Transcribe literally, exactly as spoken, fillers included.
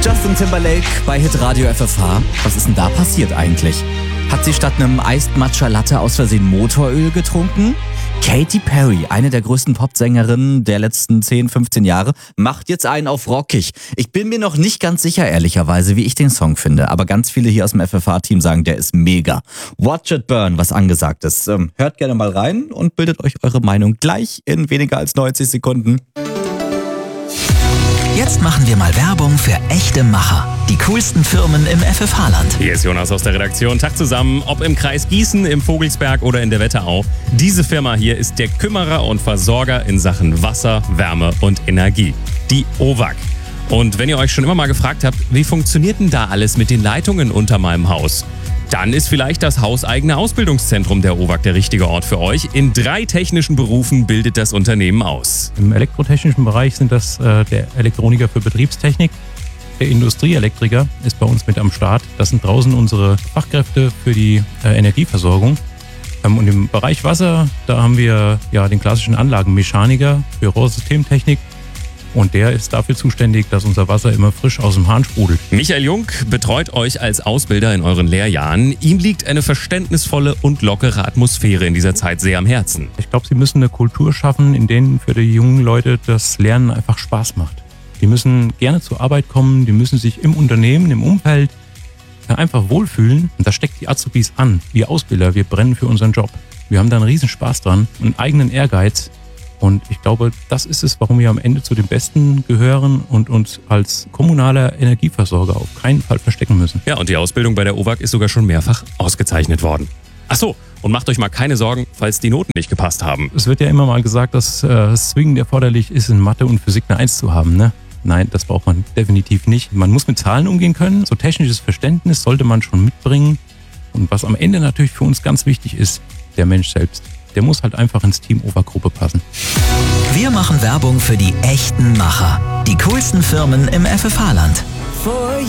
Justin Timberlake bei Hitradio F F H. Was ist denn da passiert eigentlich? Hat sie statt einem Iced Matcha Latte aus Versehen Motoröl getrunken? Katy Perry, eine der größten Popsängerinnen der letzten zehn, fünfzehn Jahre, macht jetzt einen auf rockig. Ich bin mir noch nicht ganz sicher, ehrlicherweise, wie ich den Song finde. Aber ganz viele hier aus dem F F H-Team sagen, der ist mega. Watch It Burn, was angesagt ist. Ähm, hört gerne mal rein und bildet euch eure Meinung gleich in weniger als neunzig Sekunden. Jetzt machen wir mal Werbung für echte Macher. Die coolsten Firmen im F F H-Land. Hier ist Jonas aus der Redaktion. Tag zusammen, ob im Kreis Gießen, im Vogelsberg oder in der Wetterau. Diese Firma hier ist der Kümmerer und Versorger in Sachen Wasser, Wärme und Energie. Die O W A G. Und wenn ihr euch schon immer mal gefragt habt, wie funktioniert denn da alles mit den Leitungen unter meinem Haus? Dann ist vielleicht das hauseigene Ausbildungszentrum der O W A G der richtige Ort für euch. In drei technischen Berufen bildet das Unternehmen aus. Im elektrotechnischen Bereich sind das äh, der Elektroniker für Betriebstechnik. Der Industrieelektriker ist bei uns mit am Start. Das sind draußen unsere Fachkräfte für die äh, Energieversorgung. Ähm, und im Bereich Wasser, da haben wir ja den klassischen Anlagenmechaniker für Rohrsystemtechnik. Und der ist dafür zuständig, dass unser Wasser immer frisch aus dem Hahn sprudelt. Michael Jung betreut euch als Ausbilder in euren Lehrjahren. Ihm liegt eine verständnisvolle und lockere Atmosphäre in dieser Zeit sehr am Herzen. Ich glaube, sie müssen eine Kultur schaffen, in der für die jungen Leute das Lernen einfach Spaß macht. Die müssen gerne zur Arbeit kommen, die müssen sich im Unternehmen, im Umfeld einfach wohlfühlen. Und da steckt die Azubis an. Wir Ausbilder, wir brennen für unseren Job. Wir haben da einen riesen Spaß dran, einen eigenen Ehrgeiz. Und ich glaube, das ist es, warum wir am Ende zu den Besten gehören und uns als kommunaler Energieversorger auf keinen Fall verstecken müssen. Ja, und die Ausbildung bei der O W A G ist sogar schon mehrfach ausgezeichnet worden. Ach so, und macht euch mal keine Sorgen, falls die Noten nicht gepasst haben. Es wird ja immer mal gesagt, dass äh, es zwingend erforderlich ist, in Mathe und Physik eine Eins zu haben, ne? Nein, das braucht man definitiv nicht. Man muss mit Zahlen umgehen können. So technisches Verständnis sollte man schon mitbringen. Und was am Ende natürlich für uns ganz wichtig ist, der Mensch selbst. Der muss halt einfach ins Team O W A G-Gruppe passen. Wir machen Werbung für die echten Macher. Die coolsten Firmen im F F H-Land. For